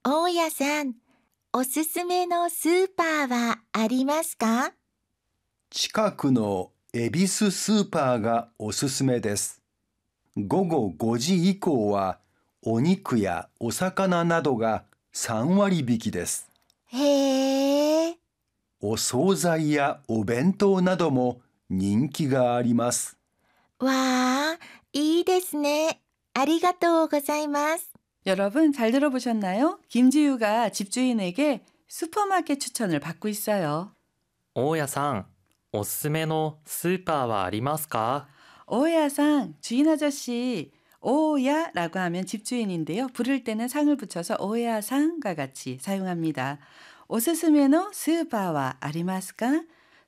大家さん、おすすめのスーパーはありますか？ 近くの恵比寿スーパーがおすすめです。午後5時以降はお肉やお魚などが3割引きです。 へえ、 お惣菜やお弁当なども人気があります。 わあ、いいですね。ありがとうございます。 여러분 잘 들어보셨나요? 김지유가 집주인에게 슈퍼마켓 추천을 받고 있어요. 大家さん、おすすめのスーパーはありますか？ 오야상, 주인 아저씨, 오야라고 하면 집주인인데요. 부를 때는 상을 붙여서 오야상과 같이 사용합니다. 오스스메노 스바와 아리마스까?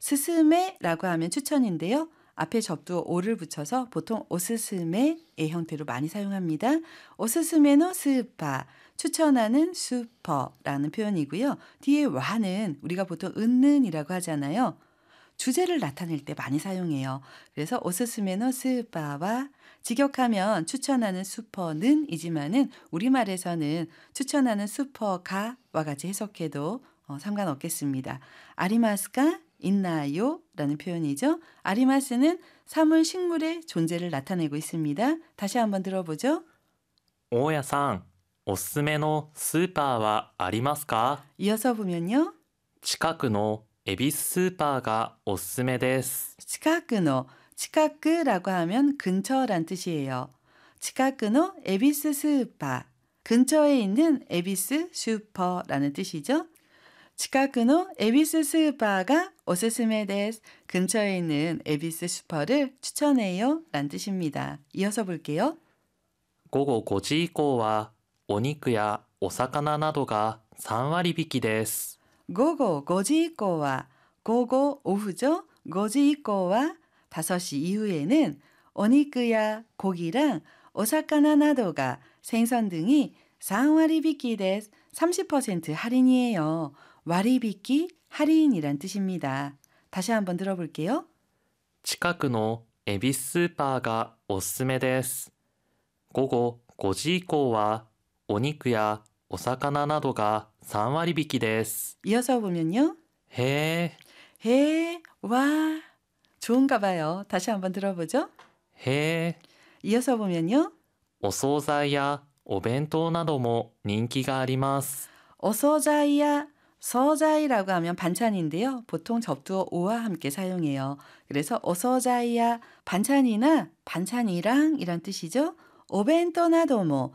스스메라고 하면 추천인데요. 앞에 접두 오를 붙여서 보통 오스스메의 형태로 많이 사용합니다. 오스스메노 스파, 추천하는 슈퍼라는 표현이고요. 뒤에 와는 우리가 보통 은는이라고 하잖아요. 주제를 나타낼 때 많이 사용해요. 그래서 오스스메노 스바와 직역하면 추천하는 슈퍼는 이지만은 우리말에서는 추천하는 슈퍼가와 같이 해석해도 상관없겠습니다. 아리마스가 있나요? 라는 표현이죠. 아리마스는 사물, 식물의 존재를 나타내고 있습니다. 다시 한번 들어보죠. 大家さん、おすすめのスーパーはありますか？ 이어서 보면요. 近くの恵比寿スーパーがおすすめです。 치카크노, 치카크라고 하면 근처란 뜻이에요. 치카크노 에비스 스우파, 근처에 있는 에비스 슈퍼라는 뜻이죠. 치카크노 에비스 스우파가 오스스메 데스, 근처에 있는 에비스 슈퍼를 추천해요 라는 뜻입니다. 이어서 볼게요. 午後5時以降はお肉やお魚などが3割引きです。 고고, 고지 이꼬와, 고고 오후죠. 고지 이꼬와 5시 이후에는 오니크야 고기랑 오사카나 나도가 생선 등이 3割引きです. 30% 할인이에요. 와리비키, 할인이란 뜻입니다. 다시 한번 들어볼게요. 近くの恵比寿スーパーがおすすめです。午後5時以降はお肉やお魚などが3割引きです。 이어서 보면요. へえ、 해, 와, 좋은가 봐요. 다시 한번 들어보죠. へえ。 이어서 보면요. お惣菜やお弁当なども人気があります。 어서자이야, 서자이라고 하면 반찬인데요. 보통 접두어 오와 함께 사용해요. 그래서 어서자이야, 반찬이나 반찬이랑 이란 뜻이죠. 오벤토 나도모,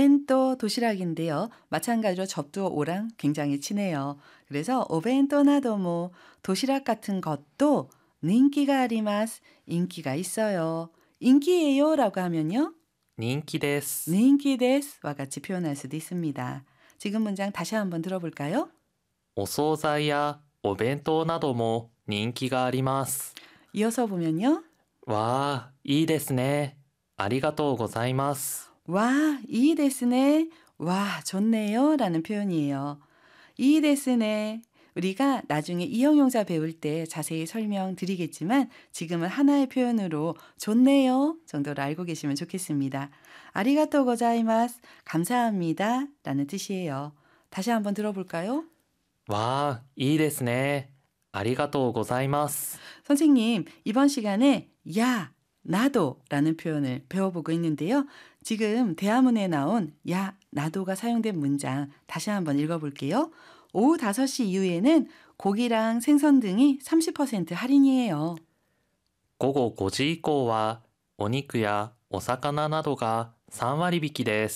벤토 도시락인데요. 마찬가지로 접두어 오랑 굉장히 친해요. 그래서 오벤토 나도모, 도시락 같은 것도 인기가 아리마스, 인기가 있어요. 인기예요 라고 하면요. 人気です。 인기 데스와 같이 표현할 수도 있습니다. 지금 문장 다시 한번 들어볼까요? お惣菜やお弁当なども人気があります。 이어서 보면요. わあ、いいですね。ありがとうございます。 와, 이 데스네. 와, 좋네요. 라는 표현이에요. 이 데스네. 우리가 나중에 이형용사 배울 때 자세히 설명드리겠지만 지금은 하나의 표현으로 좋네요 정도로 알고 계시면 좋겠습니다. 아리가또 고자이마스, 감사합니다 라는 뜻이에요. 다시 한번 들어볼까요? わあ、いいですね。ありがとうございます。 선생님, 이번 시간에 야, 나도 라는 표현을 배워보고 있는데요. 지금 대화문에 나온 야, 나도가 사용된 문장 다시 한번 읽어볼게요. 오후 5시 이후에는 고기랑 생선 등이 30% 할인이에요. 午後5時以降はお肉やお魚などが3割引きです。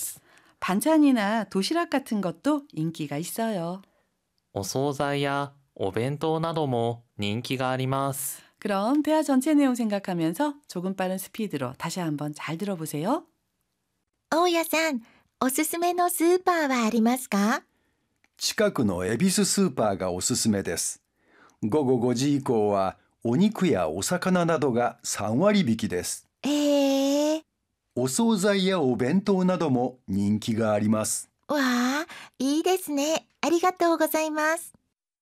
반찬이나 도시락 같은 것도 인기가 있어요. お惣菜やお弁当なども人気があります。 그럼 대화 전체 내용 생각하면서 조금 빠른 스피드로 다시 한번 잘 들어보세요. 大家さん、おすすめのスーパーはありますか？ 近くの恵比寿スーパーがおすすめです。午後5時以降はお肉やお魚などが3割引きです。 へえ、 お惣菜やお弁当なども人気があります。 わあ、いいですね。ありがとうございます。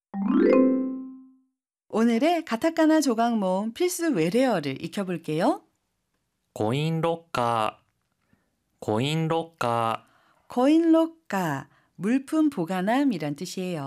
오늘의 가타카나 조각 모음 필수 외래어를 익혀볼게요. コインロッカー、コインロッカ 코인 로까, 물품 보관함이란 뜻이에요.